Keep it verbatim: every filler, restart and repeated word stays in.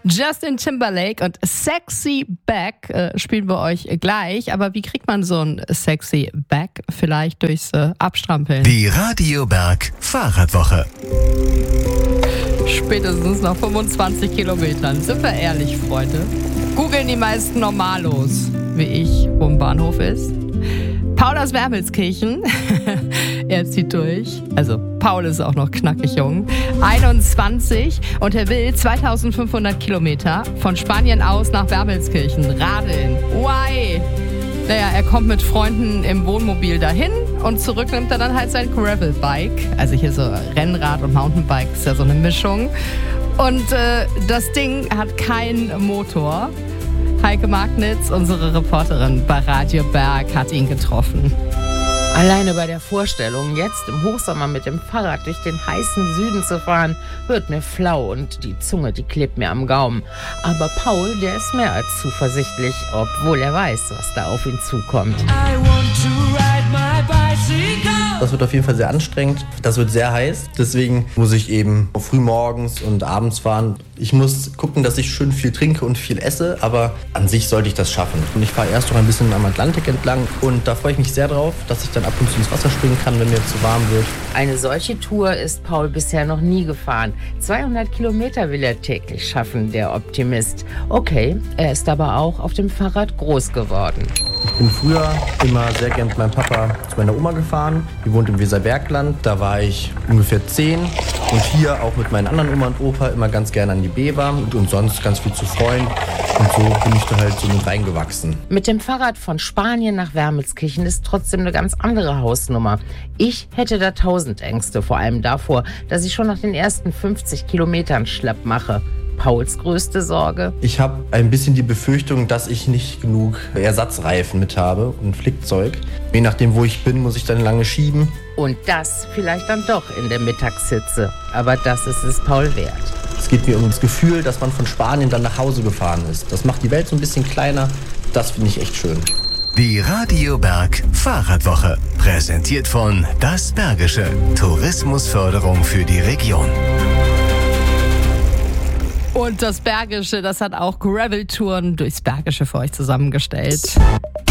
Justin Timberlake und Sexy Back äh, spielen wir euch gleich. Aber wie kriegt man so ein Sexy Back? Vielleicht durchs äh, Abstrampeln. Die Radio Berg Fahrradwoche. Spätestens nach fünfundzwanzig Kilometern. Sind wir ehrlich, Freunde? Googeln die meisten Normalos, wie ich, wo ein Bahnhof ist. Paul aus Wermelskirchen, er zieht durch. Also Paul ist auch noch knackig jung. einundzwanzig und er will zweitausendfünfhundert Kilometer von Spanien aus nach Wermelskirchen radeln. Why? Naja, er kommt mit Freunden im Wohnmobil dahin und zurück nimmt er dann halt sein Gravelbike. Also hier so Rennrad und Mountainbike ist ja so eine Mischung. Und äh, das Ding hat keinen Motor. Heike Magnitz, unsere Reporterin bei Radio Berg, hat ihn getroffen. Alleine bei der Vorstellung, jetzt im Hochsommer mit dem Fahrrad durch den heißen Süden zu fahren, wird mir flau und die Zunge, die klebt mir am Gaumen. Aber Paul, der ist mehr als zuversichtlich, obwohl er weiß, was da auf ihn zukommt. I want to ride my bicycle. Das wird auf jeden Fall sehr anstrengend. Das wird sehr heiß. Deswegen muss ich eben früh morgens und abends fahren. Ich muss gucken, dass ich schön viel trinke und viel esse, aber an sich sollte ich das schaffen. Und ich fahre erst noch ein bisschen am Atlantik entlang und da freue ich mich sehr drauf, dass ich dann ab und zu ins Wasser springen kann, wenn mir zu warm wird. Eine solche Tour ist Paul bisher noch nie gefahren. zweihundert Kilometer will er täglich schaffen, der Optimist. Okay, er ist aber auch auf dem Fahrrad groß geworden. Ich bin früher immer sehr gern mit meinem Papa zu meiner Oma gefahren. Die wohnt im Weserbergland. Da war ich ungefähr zehn. Und hier auch mit meinen anderen Oma und Opa immer ganz gerne an die Bever und, und sonst ganz viel zu Freunden. Und so bin ich da halt so mit reingewachsen. Mit dem Fahrrad von Spanien nach Wermelskirchen ist trotzdem eine ganz andere Hausnummer. Ich hätte da tausend Ängste, vor allem davor, dass ich schon nach den ersten fünfzig Kilometern schlapp mache. Pauls größte Sorge? Ich habe ein bisschen die Befürchtung, dass ich nicht genug Ersatzreifen mit habe und Flickzeug. Je nachdem, wo ich bin, muss ich dann lange schieben. Und das vielleicht dann doch in der Mittagshitze. Aber das ist es Paul wert. Es geht mir um das Gefühl, dass man von Spanien dann nach Hause gefahren ist. Das macht die Welt so ein bisschen kleiner. Das finde ich echt schön. Die Radio Berg Fahrradwoche. Präsentiert von Das Bergische. Tourismusförderung für die Region. Und das Bergische, das hat auch Gravel-Touren durchs Bergische für euch zusammengestellt.